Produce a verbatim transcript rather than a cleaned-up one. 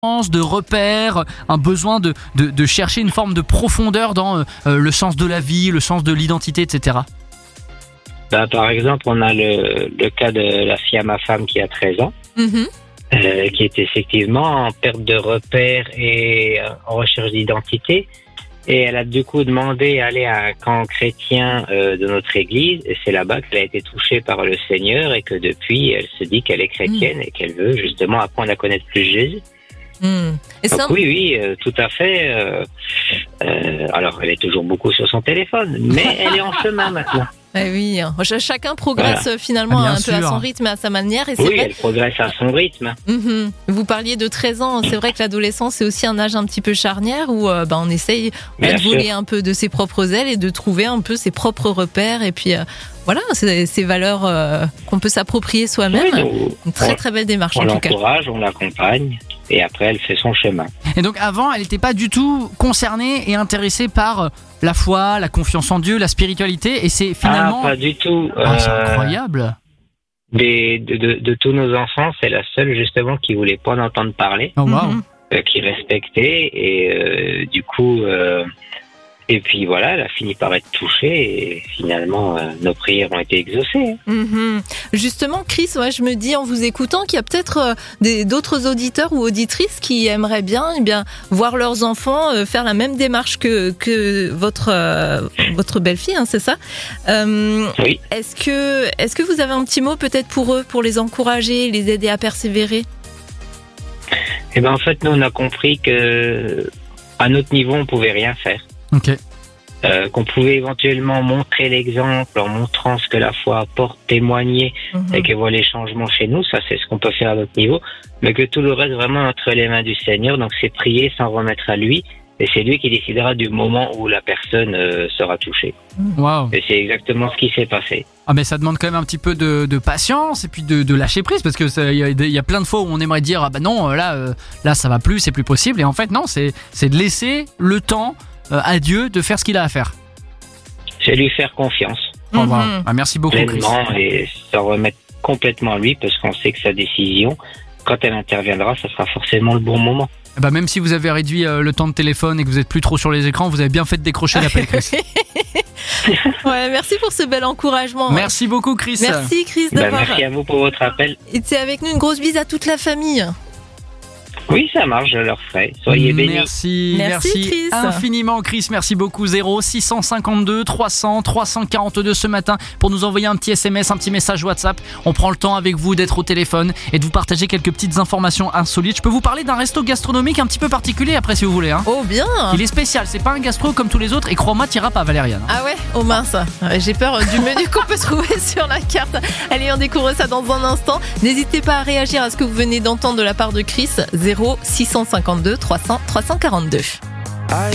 de repères, un besoin de, de, de chercher une forme de profondeur dans euh, le sens de la vie, le sens de l'identité, et cetera. Bah, par exemple, on a le, le cas de la fille à ma femme qui a treize ans, Mhm. euh, qui est effectivement en perte de repères et euh, en recherche d'identité. Et elle a du coup demandé à aller à un camp chrétien euh, de notre église. Et c'est là-bas qu'elle a été touchée par le Seigneur et que depuis, elle se dit qu'elle est chrétienne mmh. et qu'elle veut justement apprendre à connaître plus Jésus. Mmh. Et Donc ça... oui, oui, euh, tout à fait. Euh, euh, alors, elle est toujours beaucoup sur son téléphone, mais elle est en chemin maintenant. Eh oui, ch- chacun progresse Voilà. finalement Ah, bien un peu à sûr. son rythme et à sa manière. Et c'est Oui, vrai... elle progresse à son rythme. Mhm. Vous parliez de treize ans, c'est vrai que l'adolescence c'est aussi un âge un petit peu charnière où euh, bah, on essaye Bien de sûr. voler un peu de ses propres ailes et de trouver un peu ses propres repères et puis euh, voilà, ces, ces valeurs euh, qu'on peut s'approprier soi-même. Oui, nous, Une très on- très belle démarche on en tout cas. l'encourage, on l'accompagne, et après, elle fait son chemin. Et donc avant, elle n'était pas du tout concernée et intéressée par la foi, la confiance en Dieu, la spiritualité, et c'est finalement... Ah, pas du tout. Ah, c'est Euh, incroyable. des, de, de, de tous nos enfants, c'est la seule justement qui voulait pas en entendre parler, Oh, wow. Mhm. euh, qui respectait, et euh, du coup, euh, et puis voilà, elle a fini par être touchée, et finalement, euh, nos prières ont été exaucées. Mhm. Justement, Chris, ouais, je me dis en vous écoutant qu'il y a peut-être euh, des, d'autres auditeurs ou auditrices qui aimeraient bien, eh bien voir leurs enfants euh, faire la même démarche que, que votre, euh, votre belle-fille, hein, c'est ça euh, Oui. Est-ce que, est-ce que vous avez un petit mot peut-être pour eux, pour les encourager, les aider à persévérer? Et ben en fait, nous, on a compris que à notre niveau, on pouvait rien faire. Ok. Euh, qu'on pouvait éventuellement montrer l'exemple en montrant ce que la foi apporte, témoigner Mhm. et qu'elle voit les changements chez nous, ça c'est ce qu'on peut faire à notre niveau, mais que tout le reste vraiment entre les mains du Seigneur, donc c'est prier, s'en remettre à lui, et c'est lui qui décidera du moment où la personne euh, sera touchée. Wow. Et c'est exactement ce qui s'est passé. Ah mais ça demande quand même un petit peu de, de patience et puis de, de lâcher prise, parce que il y, a des- y a plein de fois où on aimerait dire ah bah non euh, là euh, là ça va plus, c'est plus possible, et en fait non, c'est c'est de laisser le temps euh, à Dieu de faire ce qu'il a à faire. C'est lui faire confiance Oh, wow. Mhm. Ah, merci beaucoup Chris. pleinement et s'en remettre complètement à lui, parce qu'on sait que sa décision, quand elle interviendra, ça sera forcément le bon moment. Eh bah, même si vous avez réduit euh, le temps de téléphone et que vous êtes plus trop sur les écrans, vous avez bien fait de décrocher l'appel Chris. Ouais, merci pour ce bel encouragement. Merci beaucoup Chris. Merci Chris Ben, d'avoir merci à vous pour votre appel. été avec nous. Une grosse bise à toute la famille. Oui, ça marche, je leur ferai. Soyez bénis. Merci, Merci, Chris. infiniment Chris, merci beaucoup. Zéro six cent cinquante-deux trois cents trois cent quarante-deux ce matin pour nous envoyer un petit S M S, un petit message WhatsApp. On prend le temps avec vous d'être au téléphone et de vous partager quelques petites informations insolites. Je peux vous parler d'un resto gastronomique un petit peu particulier après si vous voulez, hein. Oh bien. Il est spécial, c'est pas un gastro comme tous les autres, et crois-moi, t'iras pas Valériane. Ah ouais, oh mince, Ouais, j'ai peur du menu qu'on peut trouver sur la carte. Allez, on découvre ça dans un instant. N'hésitez pas à réagir à ce que vous venez d'entendre de la part de Chris. Zéro six cent cinquante-deux trois cents trois cent quarante-deux.